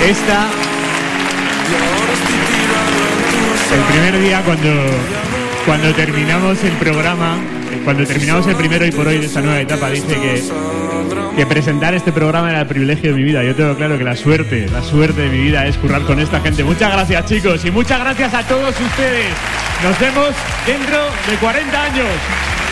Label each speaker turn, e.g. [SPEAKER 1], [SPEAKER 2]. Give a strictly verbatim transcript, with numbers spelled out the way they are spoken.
[SPEAKER 1] Esta, el primer día cuando, cuando terminamos el programa, cuando terminamos el primero y por hoy de esta nueva etapa, dice que, que presentar este programa era el privilegio de mi vida. Yo tengo claro que la suerte, la suerte de mi vida es currar con esta gente. Muchas gracias, chicos, y muchas gracias a todos ustedes. Nos vemos dentro de cuarenta años.